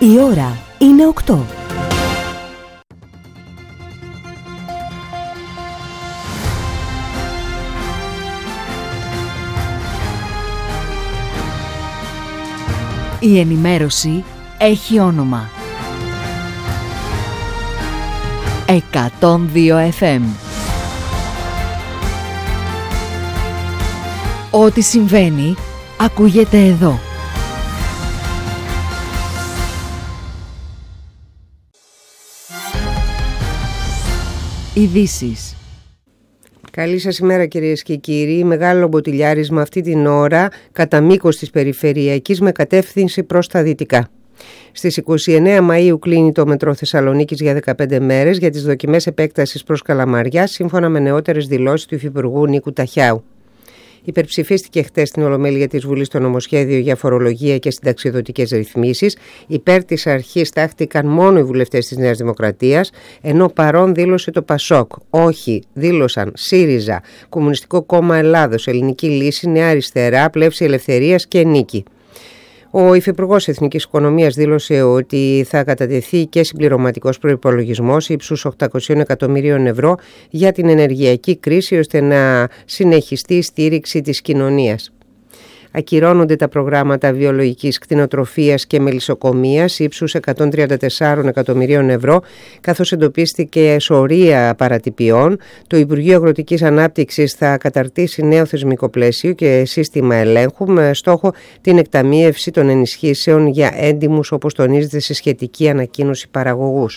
Η ώρα είναι 8. Η ενημέρωση έχει όνομα. 102 FM. Ό,τι συμβαίνει, ακούγεται εδώ. Ειδήσεις. Καλή σας ημέρα κυρίες και κύριοι. Μεγάλο μποτιλιάρισμα αυτή την ώρα κατά μήκος της περιφερειακής με κατεύθυνση προς τα δυτικά. Στις 29 Μαΐου κλείνει το μετρό Θεσσαλονίκης για 15 μέρες για τις δοκιμές επέκτασης προς Καλαμαριά, σύμφωνα με νεότερες δηλώσεις του Υφυπουργού Νίκου Ταχιάου. Υπερψηφίστηκε χτες στην Ολομέλεια της Βουλής το νομοσχέδιο για φορολογία και συνταξιοδοτικές ρυθμίσεις. Υπέρ της αρχής τάχτηκαν μόνο οι βουλευτές της Νέας Δημοκρατίας, ενώ παρόν δήλωσε το ΠΑΣΟΚ. Όχι δήλωσαν ΣΥΡΙΖΑ, Κομμουνιστικό Κόμμα Ελλάδος, Ελληνική Λύση, Νέα Αριστερά, Πλεύση Ελευθερίας και Νίκη. Ο Υφυπουργός Εθνικής Οικονομίας δήλωσε ότι θα κατατεθεί και συμπληρωματικός προϋπολογισμός ύψους 800 εκατομμυρίων ευρώ για την ενεργειακή κρίση, ώστε να συνεχιστεί η στήριξη της κοινωνίας. Ακυρώνονται τα προγράμματα βιολογικής κτηνοτροφίας και μελισσοκομείας ύψους 134 εκατομμυρίων ευρώ, καθώς εντοπίστηκε σωρία παρατυπιών. Το Υπουργείο Αγροτικής Ανάπτυξης θα καταρτήσει νέο θεσμικό πλαίσιο και σύστημα ελέγχου με στόχο την εκταμείευση των ενισχύσεων για έντιμους, όπως τονίζεται σε σχετική ανακοίνωση παραγωγούς.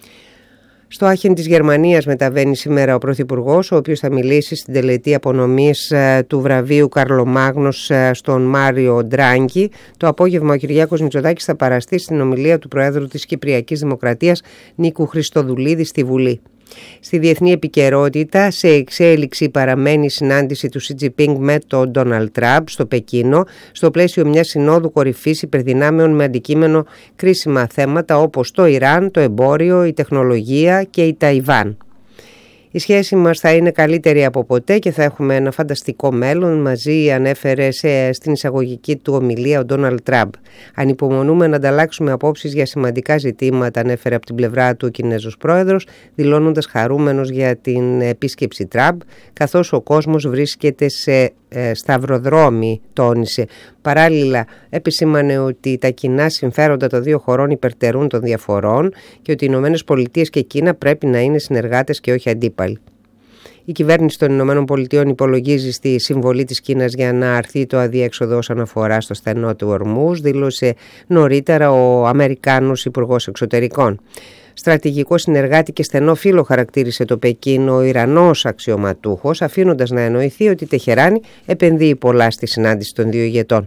Στο Άχεν της Γερμανίας μεταβαίνει σήμερα ο Πρωθυπουργός, ο οποίος θα μιλήσει στην τελετή απονομής του βραβείου Καρλομάγνος στον Μάριο Ντράγκη. Το απόγευμα ο Κυριάκος Μητσοτάκης θα παραστεί στην ομιλία του Προέδρου της Κυπριακής Δημοκρατίας Νίκου Χριστοδουλίδη στη Βουλή. Στη διεθνή επικαιρότητα, σε εξέλιξη παραμένει η συνάντηση του Σι Τζινπίνγκ με τον Ντόναλντ Τραμπ στο Πεκίνο, στο πλαίσιο μιας συνόδου κορυφής υπερδυνάμεων με αντικείμενο κρίσιμα θέματα όπως το Ιράν, το εμπόριο, η τεχνολογία και η Ταϊβάν. Η σχέση μας θα είναι καλύτερη από ποτέ και θα έχουμε ένα φανταστικό μέλλον μαζί, ανέφερε στην εισαγωγική του ομιλία ο Ντόναλντ Τραμπ. Ανυπομονούμε να ανταλλάξουμε απόψεις για σημαντικά ζητήματα, ανέφερε από την πλευρά του ο Κινέζος πρόεδρος, δηλώνοντας χαρούμενος για την επίσκεψη Τραμπ, καθώς ο κόσμος βρίσκεται σε σταυροδρόμι, τόνισε. Παράλληλα, επισήμανε ότι τα κοινά συμφέροντα των δύο χωρών υπερτερούν των διαφορών και ότι οι ΗΠΑ και Κίνα πρέπει να είναι συνεργάτες και όχι αντίπαλοι. Η κυβέρνηση των ΗΠΑ υπολογίζει στη συμβολή της Κίνας για να αρθεί το αδιέξοδο όσον αφορά στο στενό του Ορμούζ, δήλωσε νωρίτερα ο Αμερικάνος Υπουργός Εξωτερικών. Στρατηγικό συνεργάτη και στενό φίλο χαρακτήρισε το Πεκίνο ο Ιρανός αξιωματούχος, αφήνοντας να εννοηθεί ότι η Τεχεράνη επενδύει πολλά στη συνάντηση των δύο ηγετών.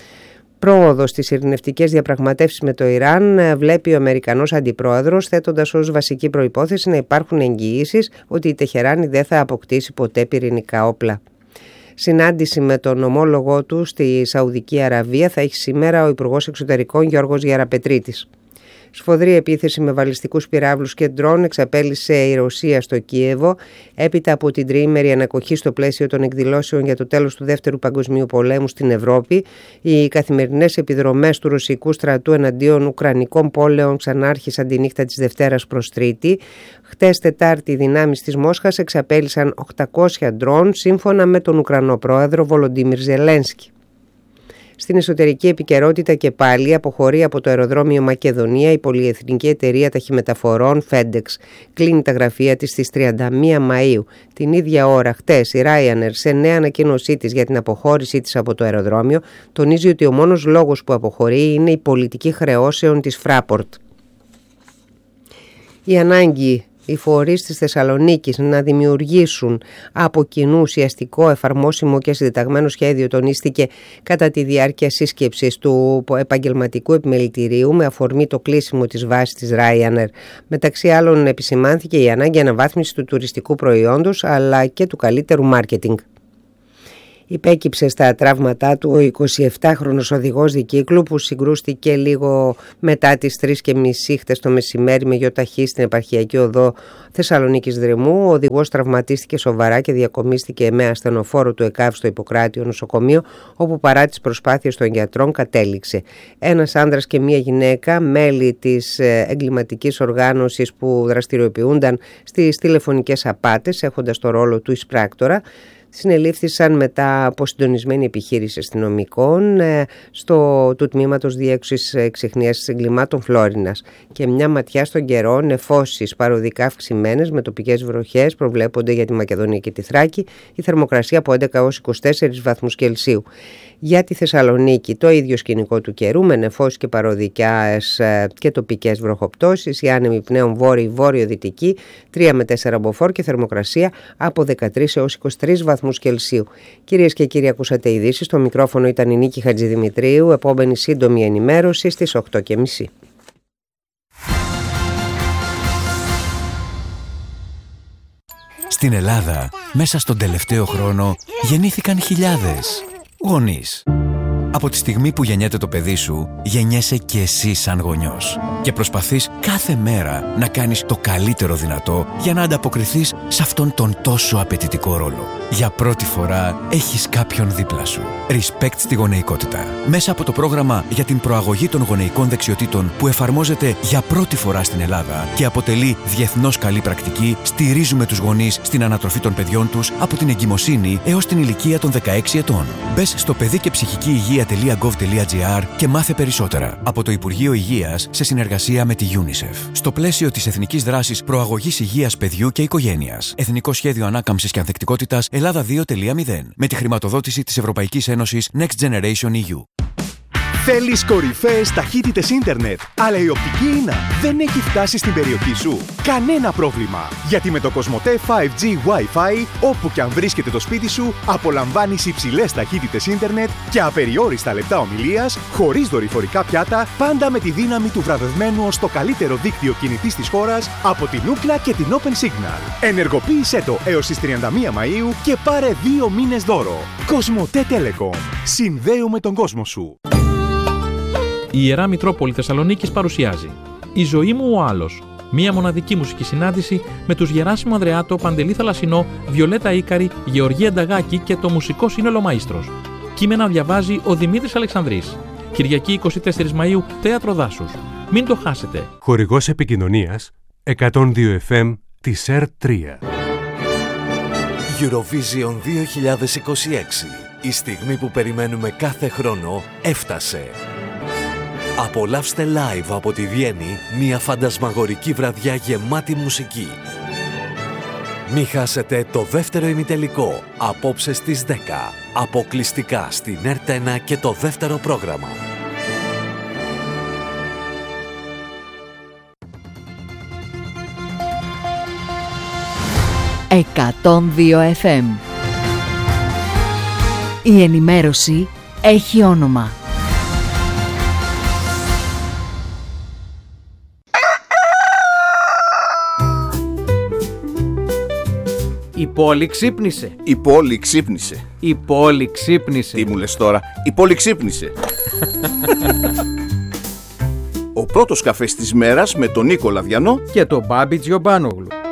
Πρόοδο στις ειρηνευτικές διαπραγματεύσεις με το Ιράν βλέπει ο Αμερικανός Αντιπρόεδρος, θέτοντας ως βασική προϋπόθεση να υπάρχουν εγγυήσεις ότι η Τεχεράνη δεν θα αποκτήσει ποτέ πυρηνικά όπλα. Συνάντηση με τον ομόλογό του στη Σαουδική Αραβία θα έχει σήμερα ο Υπουργός Εξωτερικών Γιώργος Γεραπετρίτης. Σφοδρή επίθεση με βαλιστικούς πυράβλους και ντρόν εξαπέλυσε η Ρωσία στο Κίεβο έπειτα από την τριήμερη ανακοχή στο πλαίσιο των εκδηλώσεων για το τέλος του Δεύτερου Παγκοσμίου Πολέμου στην Ευρώπη. Οι καθημερινές επιδρομές του ρωσικού στρατού εναντίον ουκρανικών πόλεων ξανάρχισαν τη νύχτα της Δευτέρας προς Τρίτη. Χτες Τετάρτη οι δυνάμεις της Μόσχας εξαπέλυσαν 800 ντρόν σύμφωνα με τον Ουκρανό πρόεδρο Βολοντίμιρ Ζελένσκι. Στην εσωτερική επικαιρότητα και πάλι αποχωρεί από το αεροδρόμιο Μακεδονία η πολυεθνική εταιρεία ταχυμεταφορών FedEx. Κλείνει τα γραφεία της στις 31 Μαΐου. Την ίδια ώρα χτες η Ryanair, σε νέα ανακοίνωσή της για την αποχώρησή της από το αεροδρόμιο, τονίζει ότι ο μόνος λόγος που αποχωρεί είναι η πολιτική χρεώσεων της Fraport. Η ανάγκη οι φορείς της Θεσσαλονίκης να δημιουργήσουν από κοινού ουσιαστικό, εφαρμόσιμο και συντεταγμένο σχέδιο τονίστηκε κατά τη διάρκεια σύσκεψης του επαγγελματικού επιμελητηρίου με αφορμή το κλείσιμο της βάσης της Ryanair. Μεταξύ άλλων επισημάνθηκε η ανάγκη αναβάθμισης του τουριστικού προϊόντος αλλά και του καλύτερου μάρκετινγκ. Υπέκυψε στα τραύματά του ο 27χρονος οδηγός δικύκλου που συγκρούστηκε λίγο μετά τις 3:30 χτες το μεσημέρι με γιοταχή στην επαρχιακή οδό Θεσσαλονίκης Δρυμού. Ο οδηγός τραυματίστηκε σοβαρά και διακομίστηκε με ασθενοφόρο του ΕΚΑΒ στο Ιπποκράτειο νοσοκομείο, όπου παρά τις προσπάθειες των γιατρών κατέληξε. Ένας άνδρας και μία γυναίκα, μέλη της εγκληματικής οργάνωσης που δραστηριοποιούνταν στις τηλεφωνικές απάτες, έχοντας το ρόλο του εισπράκτορα, συνελήφθησαν μετά από συντονισμένη επιχείρηση αστυνομικών του Τμήματος Διέξουσης Ξεχνίας Εγκλημάτων Φλόρινας. Και μια ματιά στον καιρό, νεφώσεις παροδικά αυξημένες με τοπικές βροχές προβλέπονται για τη Μακεδονία και τη Θράκη, η θερμοκρασία από 11 έως 24 βαθμούς Κελσίου. Για τη Θεσσαλονίκη το ίδιο σκηνικό του καιρού με νεφώσεις και παροδικές και τοπικές βροχοπτώσεις, η άνεμη πνέων βόρειο-δυτική 3 με 4 μποφόρ και θερμοκρασία από 13 έως 23 βαθμούς Κελσίου. Κυρίες και κύριοι, ακούσατε ειδήσεις. Στο μικρόφωνο ήταν η Νίκη Χατζηδημητρίου. Επόμενη σύντομη ενημέρωση στις 8:30. Στην Ελλάδα, μέσα στον τελευταίο χρόνο, γεννήθηκαν χιλιάδες γονείς. Από τη στιγμή που γεννιέται το παιδί σου, γεννιέσαι και εσύ σαν γονιός. Και προσπαθείς κάθε μέρα να κάνεις το καλύτερο δυνατό για να ανταποκριθείς σε αυτόν τον τόσο απαιτητικό ρόλο. Για πρώτη φορά έχεις κάποιον δίπλα σου. Respect στη γονεϊκότητα. Μέσα από το πρόγραμμα για την προαγωγή των γονεϊκών δεξιοτήτων που εφαρμόζεται για πρώτη φορά στην Ελλάδα και αποτελεί διεθνώς καλή πρακτική, στηρίζουμε τους γονείς στην ανατροφή των παιδιών τους από την εγκυμοσύνη έως την ηλικία των 16 ετών. Μπες στο παιδί και ψυχική υγεία.gov.gr και μάθε περισσότερα. Από το Υπουργείο Υγείας σε συνεργασία με τη UNICEF. Στο πλαίσιο της Εθνικής Δράσης Προαγωγής Υγείας Παιδιού και Οικογένειας. Εθνικό Σχέδιο Ανάκαμψης και Ανθεκτικότητας Ελλάδα 2.0. Με τη χρηματοδότηση της Ευρωπαϊκής Ένωσης Next Generation EU. Θέλεις κορυφαίες ταχύτητες ίντερνετ, αλλά η οπτική ίνα δεν έχει φτάσει στην περιοχή σου? Κανένα πρόβλημα, γιατί με το Κοσμοτέ 5G Wi-Fi, όπου και αν βρίσκεται το σπίτι σου, απολαμβάνεις υψηλές ταχύτητες ίντερνετ και απεριόριστα λεπτά ομιλίας, χωρίς δορυφορικά πιάτα, πάντα με τη δύναμη του βραβευμένου ως το καλύτερο δίκτυο κινητής της χώρας από την Ookla και την Open Signal. Ενεργοποίησέ το έως τις 31 Μαΐου και πάρε 2 μήνες δώρο. Κοσμοτέ Telecom. Συνδέουμε τον κόσμο σου. Η Ιερά Μητρόπολη Θεσσαλονίκης παρουσιάζει «Η ζωή μου ο άλλος». Μία μοναδική μουσική συνάντηση με τους Γεράσιμο Ανδρεάτο, Παντελή Θαλασσινό, Βιολέτα Ίκαρη, Γεωργία Νταγάκη και το μουσικό σύνολο Μαΐστρος. Κείμενα διαβάζει ο Δημήτρης Αλεξανδρής. Κυριακή 24 Μαΐου, Θέατρο Δάσους. Μην το χάσετε. Χορηγός επικοινωνίας 102 FM της ΕΡΤ3. Eurovision 2026. Η στιγμή που περιμένουμε κάθε χρόνο έφτασε. Απολαύστε live από τη Βιέννη μια φαντασμαγορική βραδιά γεμάτη μουσική. Μη χάσετε το δεύτερο ημιτελικό απόψε στις 10, αποκλειστικά στην ΕΡΤ1 και το δεύτερο πρόγραμμα. «102 FM». Η ενημέρωση έχει όνομα. Η πόλη ξύπνησε. Η πόλη ξύπνησε. Η πόλη ξύπνησε. Τι μου λες τώρα? Η πόλη ξύπνησε. Ο πρώτος καφές της μέρας με τον Νίκο Λαδιανό και τον Μπάμπη Τζιομπάνογλου.